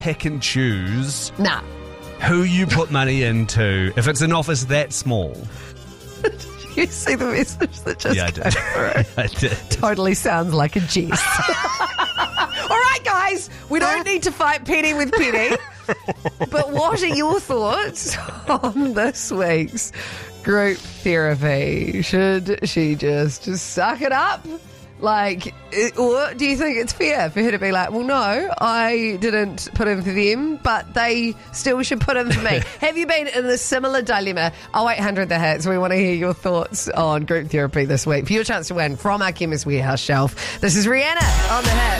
pick and choose Nah. who you put money into if it's an office that small? You see the message that just Yeah, I came did. through? I did. Totally sounds like a jest. All right, guys, we don't need to fight Penny with Penny. But what are your thoughts on this week's group therapy? Should she just suck it up? Like, or do you think it's fair for her to be like, well, no, I didn't put in for them, but they still should put in for me? Have you been in a similar dilemma? 0800 The Hits. We want to hear your thoughts on group therapy this week. For your chance to win from our Chemist Warehouse shelf, this is Rihanna on The Hits.